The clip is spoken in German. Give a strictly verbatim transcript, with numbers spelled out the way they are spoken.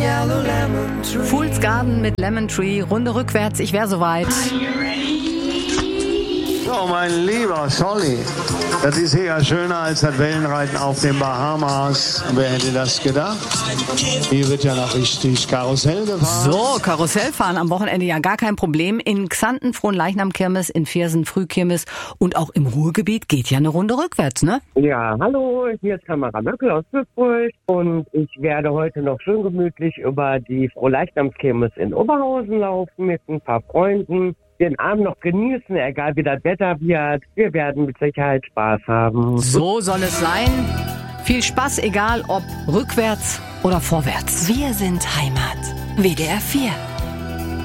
Fool's Garden mit Lemon Tree, Runde rückwärts, ich wäre soweit. So, mein lieber Solly, das ist hier ja schöner als das Wellenreiten auf den Bahamas. Wer hätte das gedacht? Hier wird ja noch richtig Karussell gefahren. So, Karussellfahren am Wochenende ja gar kein Problem. In Xanten Fronleichnam-Kirmes, in Viersen Frühkirmes und auch im Ruhrgebiet geht ja eine Runde rückwärts, ne? Ja, hallo, hier ist Kamera Möckel aus Würzburg und ich werde heute noch schön gemütlich über die Frohleichnamskirmes in Oberhausen laufen mit ein paar Freunden. Den Abend noch genießen, egal wie das Wetter wird. Wir werden mit Sicherheit Spaß haben. So soll es sein. Viel Spaß, egal ob rückwärts oder vorwärts. Wir sind Heimat. W D R vier.